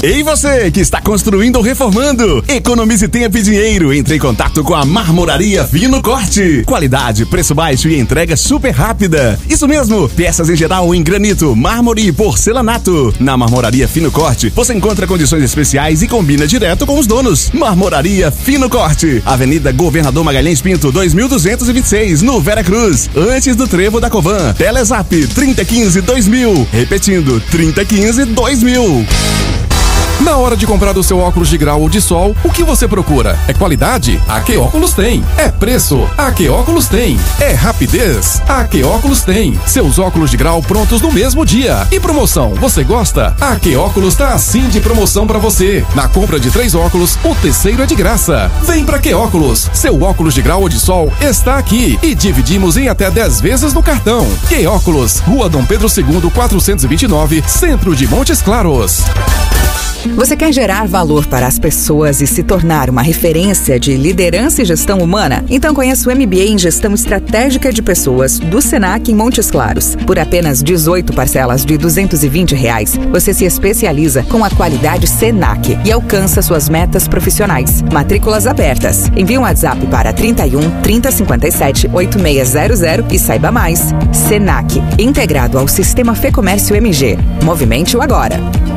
Ei você que está construindo ou reformando, economize tempo e dinheiro. Entre em contato com a Marmoraria Fino Corte. Qualidade, preço baixo e entrega super rápida. Isso mesmo, peças em geral em granito, mármore e porcelanato. Na Marmoraria Fino Corte, você encontra condições especiais e combina direto com os donos. Marmoraria Fino Corte, Avenida Governador Magalhães Pinto, 2226, no Vera Cruz, antes do Trevo da Covan. Telezap 3015-2000, repetindo, 3015-2000. Na hora de comprar o seu óculos de grau ou de sol, o que você procura? É qualidade? A Que Óculos tem. É preço? A Que Óculos tem. É rapidez? A Que Óculos tem. Seus óculos de grau prontos no mesmo dia. E promoção, você gosta? A Que Óculos tá assim de promoção pra você. Na compra de 3 óculos, o terceiro é de graça. Vem pra Que Óculos. Seu óculos de grau ou de sol está aqui. E dividimos em até 10 vezes no cartão. Que Óculos, Rua Dom Pedro II, 429, Centro de Montes Claros. Você quer gerar valor para as pessoas e se tornar uma referência de liderança e gestão humana? Então conheça o MBA em Gestão Estratégica de Pessoas do Senac em Montes Claros. Por apenas 18 parcelas de R$220, você se especializa com a qualidade Senac e alcança suas metas profissionais. Matrículas abertas. Envie um WhatsApp para 31 3057 8600 e saiba mais. Senac, integrado ao Sistema Fecomércio MG. Movimente-o agora.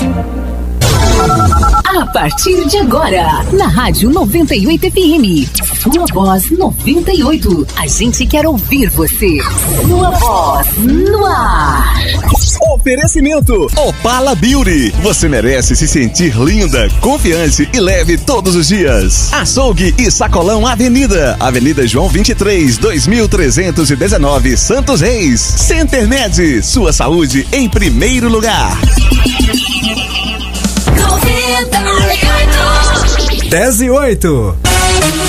A partir de agora, na Rádio 98 FM, sua voz 98. A gente quer ouvir você. Sua voz no ar. Oferecimento Opala Beauty. Você merece se sentir linda, confiante e leve todos os dias. Açougue e Sacolão Avenida João 23, 2319, Santos Reis. Center Med, sua saúde em primeiro lugar. 10:08.